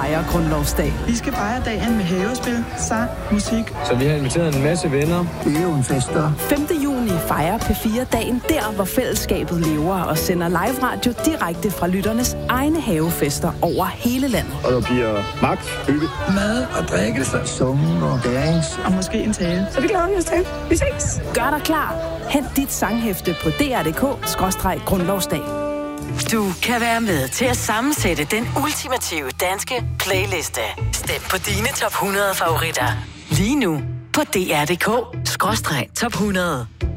fejre Grundlovsdag. Vi skal fejre dagen med havespil, sang, musik. Så vi har inviteret en masse venner. Fester. 5. juni fejrer P4 dagen der, hvor fællesskabet lever og sender live radio direkte fra lytternes egne havefester over hele landet. Og der bliver max, hygge, Mad og drikkelse. Summen og dance. Og måske en tale. Så det glæder vi os til. Vi ses. Gør dig klar. Hent dit sanghæfte på dr.dk/grundlovsdag. Du kan være med til at sammensætte den ultimative danske playliste. Stem på dine top 100 favoritter. Lige nu på dr.dk/top 100.